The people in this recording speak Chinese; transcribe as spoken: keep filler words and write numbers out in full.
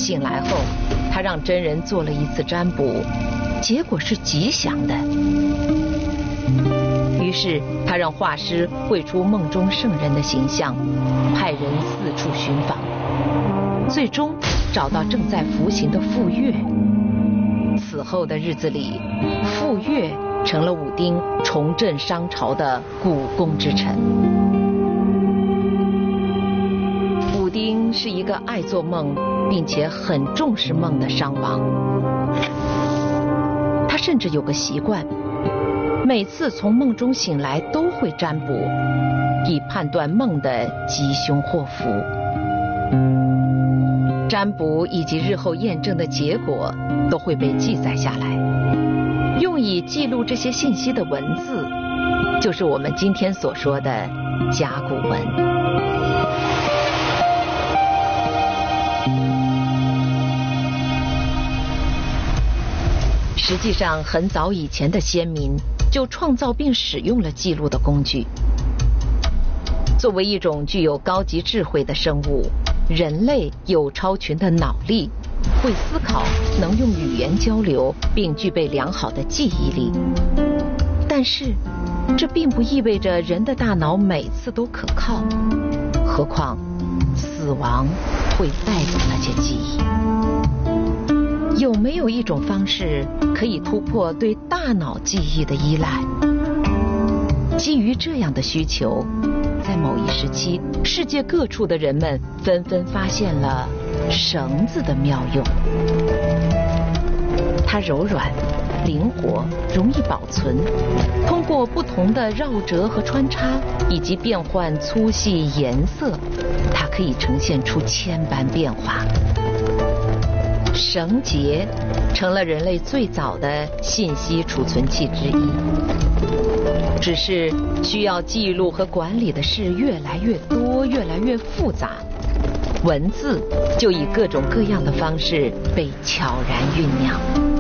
醒来后，他让真人做了一次占卜，结果是吉祥的。于是他让画师绘出梦中圣人的形象，派人四处寻访，最终找到正在服刑的傅说。此后的日子里，傅说成了武丁重振商朝的股肱之臣。武丁是一个爱做梦并且很重视梦的商王，他甚至有个习惯，每次从梦中醒来都会占卜，以判断梦的吉凶祸福。占卜以及日后验证的结果都会被记载下来，用以记录这些信息的文字，就是我们今天所说的甲骨文。实际上，很早以前的先民就创造并使用了记录的工具。作为一种具有高级智慧的生物，人类有超群的脑力，会思考，能用语言交流，并具备良好的记忆力。但是，这并不意味着人的大脑每次都可靠，何况死亡会带走那些记忆。有没有一种方式可以突破对大脑记忆的依赖？基于这样的需求，在某一时期，世界各处的人们纷纷发现了绳子的妙用。它柔软、灵活，容易保存。通过不同的绕折和穿插，以及变换粗细、颜色，它可以呈现出千般变化。绳结成了人类最早的信息储存器之一。只是需要记录和管理的事越来越多，越来越复杂，文字就以各种各样的方式被悄然酝酿。